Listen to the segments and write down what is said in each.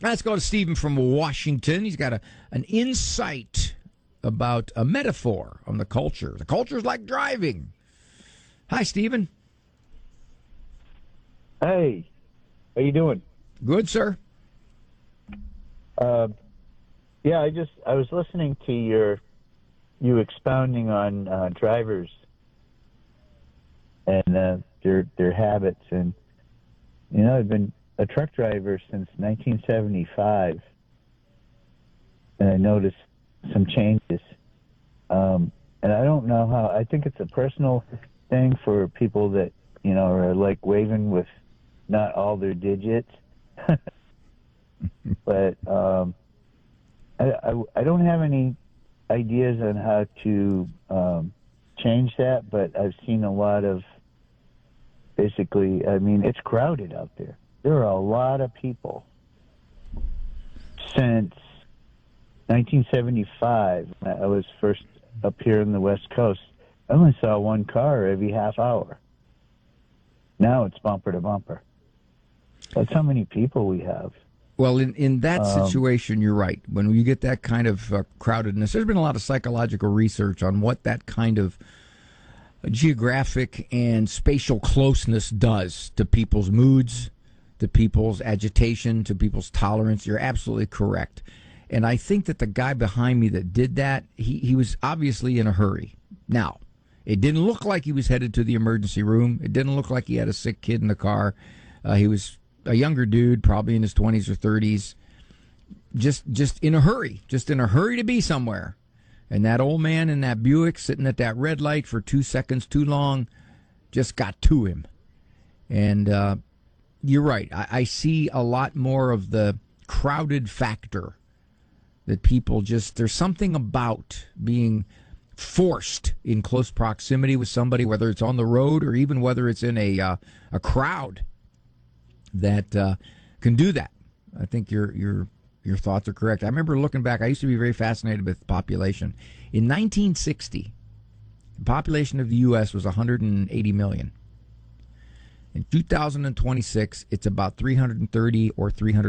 Let's go to Stephen from Washington. He's got an insight about a metaphor on the culture. The culture's like driving. Hi, Stephen. Hey, how you doing? Good, sir. Yeah, I was listening to you expounding on drivers and their habits, and I've been a truck driver since 1975, and I noticed some changes. And I don't know how. I think it's a personal thing for people that are like waving with not all their digits. But I don't have any ideas on how to change that, but I've seen a lot of, basically, it's crowded out there. There are a lot of people. Since 1975, when I was first up here in the West Coast, I only saw one car every half hour. Now it's bumper to bumper. That's how many people we have. Well, in that situation, you're right. When you get that kind of crowdedness, there's been a lot of psychological research on what that kind of geographic and spatial closeness does to people's moods, to people's agitation, to people's tolerance. You're absolutely correct. And I think that the guy behind me that did that, he was obviously in a hurry. Now, it didn't look like he was headed to the emergency room. It didn't look like he had a sick kid in the car. He was a younger dude, probably in his 20s or 30s, just in a hurry to be somewhere. And that old man in that Buick sitting at that red light for 2 seconds too long just got to him. And you're right. I see a lot more of the crowded factor that people there's something about being forced in close proximity with somebody, whether it's on the road or even whether it's in a crowd, that can do that. I think your thoughts are correct. I remember looking back. I used to be very fascinated with population. In 1960, the population of the U.S. was 180 million. In 2026, it's about 330 or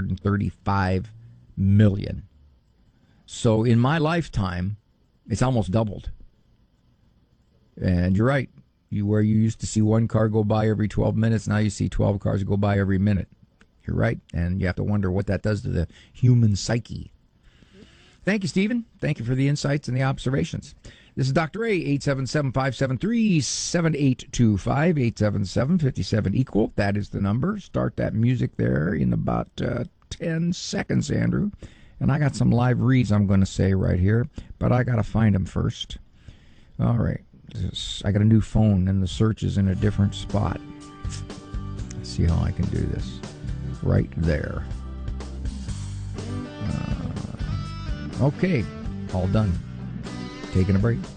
335 million. So in my lifetime, it's almost doubled. And you're right. Where you used to see one car go by every 12 minutes, now you see 12 cars go by every minute. You're right. And you have to wonder what that does to the human psyche. Thank you, Stephen. Thank you for the insights and the observations. This is Dr. A, 877-573-7825, 877-57-EQUAL. That is the number. Start that music there in about 10 seconds, Andrew. And I got some live reads I'm going to say right here, but I got to find them first. All right. I got a new phone, and the search is in a different spot. Let's see how I can do this. Right there. Okay. All done. Taking a break.